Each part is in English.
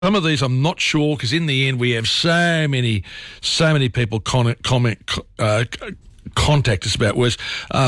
Some of these I'm not sure, because in the end we have so many people contact us about words.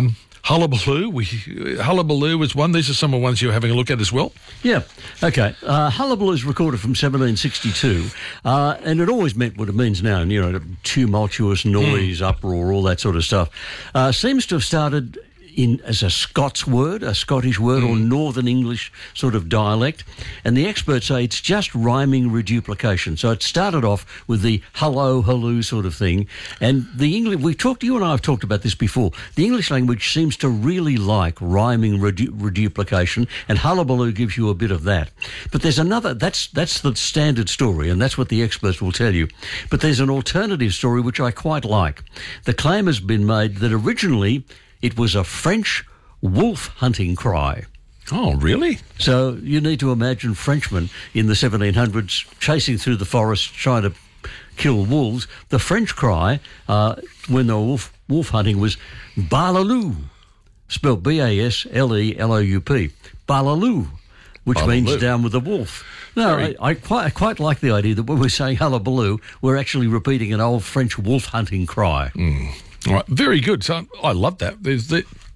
Hullabaloo was one. These are some of the ones you're having a look at as well. Yeah, okay. Hullabaloo is recorded from 1762, and it always meant what it means now, tumultuous noise, uproar, all that sort of stuff. Seems to have started as a Scottish word, or Northern English sort of dialect. And the experts say it's just rhyming reduplication. So it started off with the hello, halloo sort of thing. And the English, you and I have talked about this before. The English language seems to really like rhyming reduplication, and hullabaloo gives you a bit of that. But there's another, that's the standard story, and that's what the experts will tell you. But there's an alternative story which I quite like. The claim has been made that originally it was a French wolf hunting cry. Oh, really? So you need to imagine Frenchmen in the 1700s chasing through the forest trying to kill wolves. The French cry when they were wolf hunting was balaloo, spelled B-A-S-L-E-L-O-U-P, balaloo, which means down with the wolf. No, I quite like the idea that when we're saying hullabaloo, we're actually repeating an old French wolf hunting cry. All right, very good. So I love that. These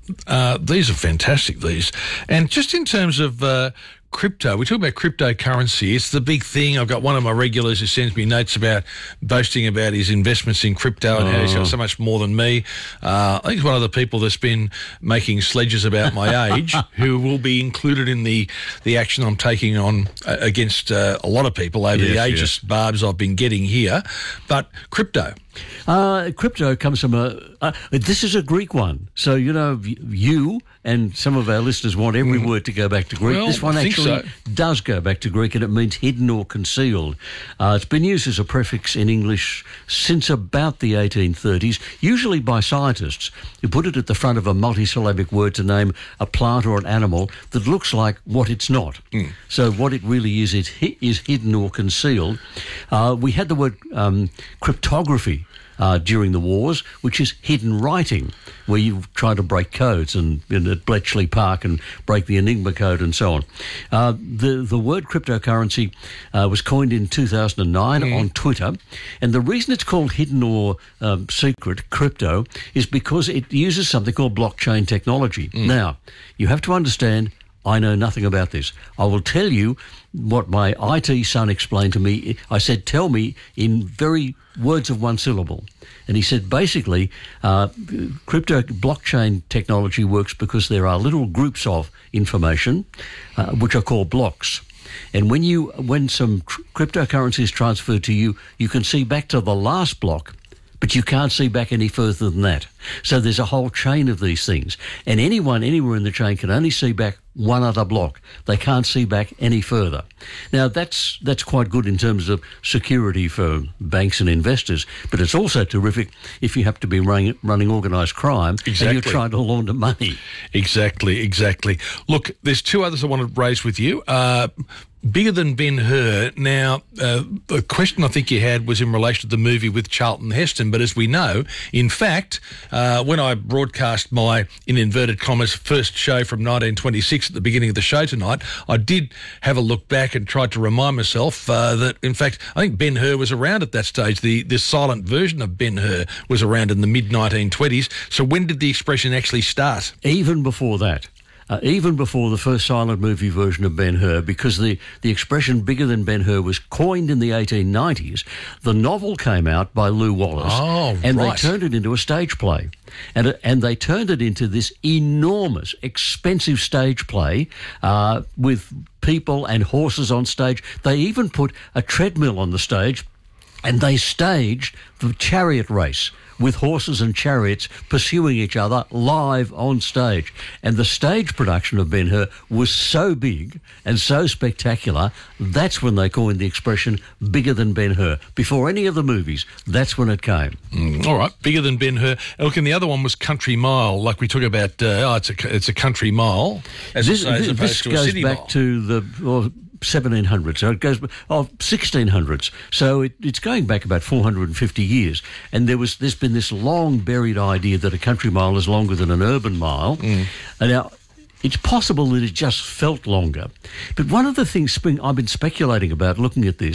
are fantastic, these. And just in terms of crypto, we talk about cryptocurrency. It's the big thing. I've got one of my regulars who sends me notes about boasting about his investments in crypto and how he's got so much more than me. I think he's one of the people that's been making sledges about my age who will be included in the action I'm taking on against a lot of people over the ageist barbs I've been getting here. But crypto. Crypto comes from this is a Greek one. So, you and some of our listeners want every word to go back to Greek. Well, this one actually does go back to Greek, and it means hidden or concealed. It's been used as a prefix in English since about the 1830s, usually by scientists who put it at the front of a multisyllabic word to name a plant or an animal that looks like what it's not. So what it really is hidden or concealed. We had the word cryptography during the wars, which is hidden writing, where you try to break codes and at Bletchley Park and break the Enigma code and so on. The word cryptocurrency was coined in 2009 on Twitter, and the reason it's called hidden or secret crypto is because it uses something called blockchain technology. Now, you have to understand, I know nothing about this. I will tell you what my IT son explained to me. I said, tell me in very words of one syllable. And he said, basically, blockchain technology works because there are little groups of information, which are called blocks. And when some cryptocurrency is transferred to you, you can see back to the last block, but you can't see back any further than that. So there's a whole chain of these things. And anyone anywhere in the chain can only see back one other block. They can't see back any further. Now, that's quite good in terms of security for banks and investors, but it's also terrific if you have to be running organised crime and you're trying to launder money. Exactly. Look, there's two others I want to raise with you. Bigger Than Ben-Hur. Now, the question I think you had was in relation to the movie with Charlton Heston, but as we know, in fact, when I broadcast my, in inverted commas, first show from 1926 at the beginning of the show tonight, I did have a look back and tried to remind myself that, in fact, I think Ben-Hur was around at that stage. The silent version of Ben-Hur was around in the mid-1920s. So when did the expression actually start? Even before that. Even before the first silent movie version of Ben-Hur, because the expression bigger than Ben-Hur was coined in the 1890s. The novel came out by Lew Wallace, they turned it into a stage play. And they turned it into this enormous, expensive stage play with people and horses on stage. They even put a treadmill on the stage, and they staged the chariot race with horses and chariots pursuing each other live on stage. And the stage production of Ben-Hur was so big and so spectacular, that's when they coined the expression bigger than Ben-Hur. Before any of the movies, that's when it came. All right, bigger than Ben-Hur. Look, and the other one was Country Mile, like we talk about, it's a country mile, as opposed to a city mile. This goes back to the 1700s, so it goes 1600s. So it's going back about 450 years, and there's been this long buried idea that a country mile is longer than an urban mile. And now, It's possible that it just felt longer. But one of the things I've been speculating about looking at this